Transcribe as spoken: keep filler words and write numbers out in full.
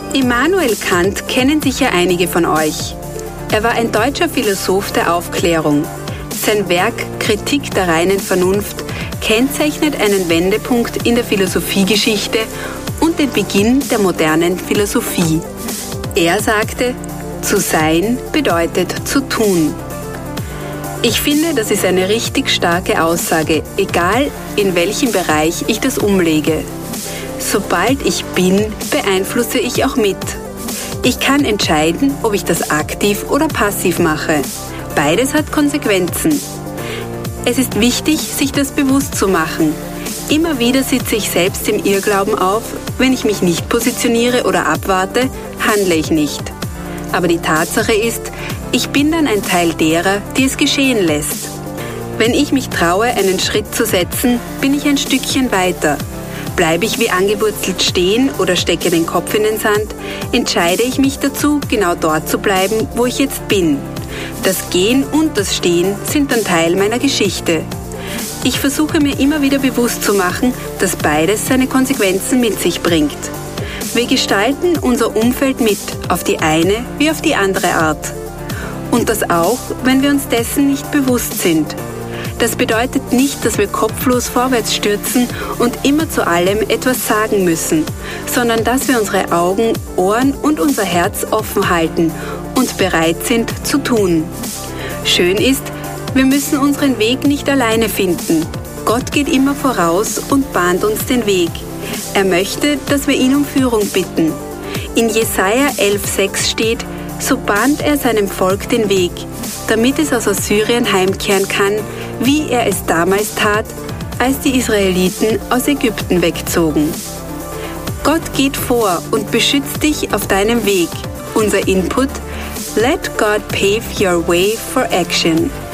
Immanuel Kant kennen sicher einige von euch. Er war ein deutscher Philosoph der Aufklärung. Sein Werk Kritik der reinen Vernunft kennzeichnet einen Wendepunkt in der Philosophiegeschichte und den Beginn der modernen Philosophie. Er sagte, zu sein bedeutet zu tun. Ich finde, das ist eine richtig starke Aussage, egal in welchem Bereich ich das umlege. Sobald ich bin, beeinflusse ich auch mit. Ich kann entscheiden, ob ich das aktiv oder passiv mache. Beides hat Konsequenzen. Es ist wichtig, sich das bewusst zu machen. Immer wieder sitze ich selbst im Irrglauben auf, wenn ich mich nicht positioniere oder abwarte, handle ich nicht. Aber die Tatsache ist, ich bin dann ein Teil derer, die es geschehen lässt. Wenn ich mich traue, einen Schritt zu setzen, bin ich ein Stückchen weiter. Bleibe ich wie angewurzelt stehen oder stecke den Kopf in den Sand, entscheide ich mich dazu, genau dort zu bleiben, wo ich jetzt bin. Das Gehen und das Stehen sind dann Teil meiner Geschichte. Ich versuche mir immer wieder bewusst zu machen, dass beides seine Konsequenzen mit sich bringt. Wir gestalten unser Umfeld mit, auf die eine wie auf die andere Art. Und das auch, wenn wir uns dessen nicht bewusst sind. Das bedeutet nicht, dass wir kopflos vorwärts stürzen und immer zu allem etwas sagen müssen, sondern dass wir unsere Augen, Ohren und unser Herz offen halten und bereit sind zu tun. Schön ist, wir müssen unseren Weg nicht alleine finden. Gott geht immer voraus und bahnt uns den Weg. Er möchte, dass wir ihn um Führung bitten. In Jesaja elf sechs steht, so bahnt er seinem Volk den Weg, damit es aus Assyrien heimkehren kann, wie er es damals tat, als die Israeliten aus Ägypten wegzogen. Gott geht vor und beschützt dich auf deinem Weg. Unser Input: Let God pave your way for action.